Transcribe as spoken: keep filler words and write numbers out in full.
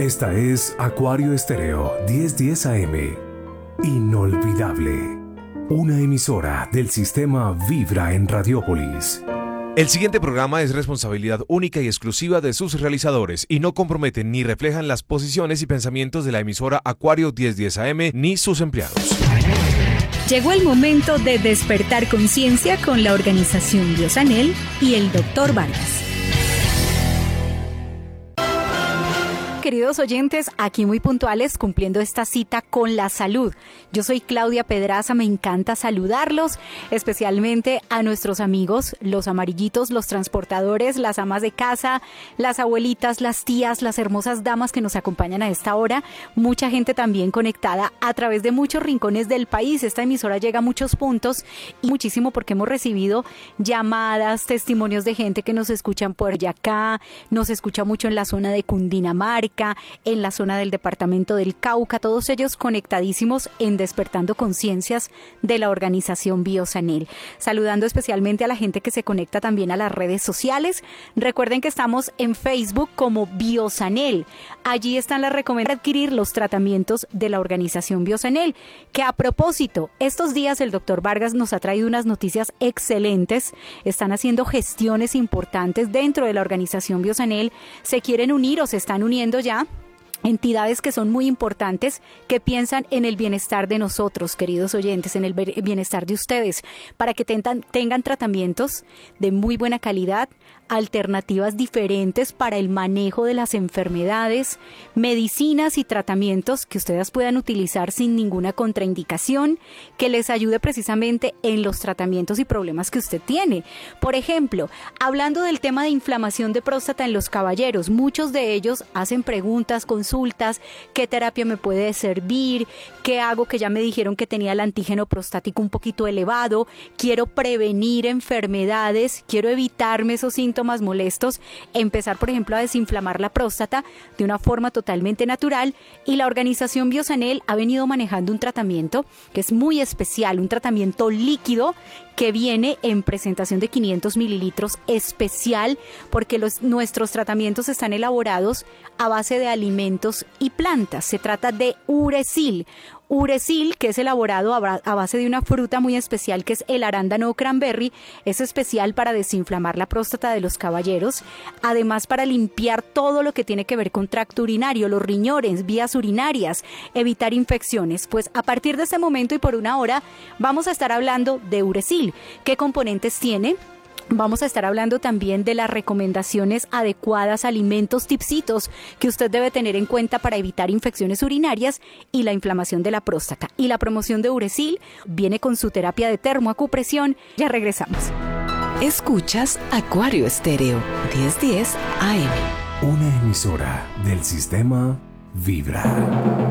Esta es Acuario Estéreo diez diez A M. Inolvidable. Una emisora del sistema Vibra en Radiópolis. El siguiente programa es responsabilidad única y exclusiva de sus realizadores y no comprometen ni reflejan las posiciones y pensamientos de la emisora Acuario diez diez A M ni sus empleados. Llegó el momento de despertar conciencia con la organización Biosanel y el doctor Vargas. Queridos oyentes, aquí muy puntuales, cumpliendo esta cita con la salud. Yo soy Claudia Pedraza, me encanta saludarlos, especialmente a nuestros amigos, los amarillitos, los transportadores, las amas de casa, las abuelitas, las tías, las hermosas damas que nos acompañan a esta hora. Mucha gente también conectada a través de muchos rincones del país. Esta emisora llega a muchos puntos y muchísimo porque hemos recibido llamadas, testimonios de gente que nos escuchan por Boyacá, nos escucha mucho en la zona de Cundinamarca, en la zona del departamento del Cauca, todos ellos conectadísimos en Despertando Conciencias de la organización Biosanel. Saludando especialmente a la gente que se conecta también a las redes sociales. Recuerden que estamos en Facebook como Biosanel. Allí están las recomendaciones para adquirir los tratamientos de la organización Biosanel. Que a propósito, estos días el doctor Vargas nos ha traído unas noticias excelentes. Están haciendo gestiones importantes dentro de la organización Biosanel. Se quieren unir o se están uniendo ya entidades que son muy importantes, que piensan en el bienestar de nosotros, queridos oyentes, en el bienestar de ustedes, para que tengan, tengan tratamientos de muy buena calidad, alternativas diferentes para el manejo de las enfermedades, medicinas y tratamientos que ustedes puedan utilizar sin ninguna contraindicación, que les ayude precisamente en los tratamientos y problemas que usted tiene. Por ejemplo, hablando del tema de inflamación de próstata en los caballeros, muchos de ellos hacen preguntas, consultas, qué terapia me puede servir, qué hago que ya me dijeron que tenía el antígeno prostático un poquito elevado, quiero prevenir enfermedades, quiero evitarme esos síntomas molestos, empezar por ejemplo a desinflamar la próstata de una forma totalmente natural, y la organización Biosanel ha venido manejando un tratamiento que es muy especial, un tratamiento líquido que viene en presentación de quinientos mililitros especial, porque los, nuestros tratamientos están elaborados a base de alimentos y plantas. Se trata de Uresil. Uresil, que es elaborado a base de una fruta muy especial que es el arándano o cranberry, es especial para desinflamar la próstata de los caballeros, además para limpiar todo lo que tiene que ver con tracto urinario, los riñones, vías urinarias, evitar infecciones. Pues a partir de este momento y por una hora vamos a estar hablando de Uresil. ¿Qué componentes tiene? Vamos a estar hablando también de las recomendaciones adecuadas, alimentos, tipsitos que usted debe tener en cuenta para evitar infecciones urinarias y la inflamación de la próstata. Y la promoción de Uresil viene con su terapia de termoacupresión. Ya regresamos. Escuchas Acuario Estéreo diez diez A M. Una emisora del sistema Vibra.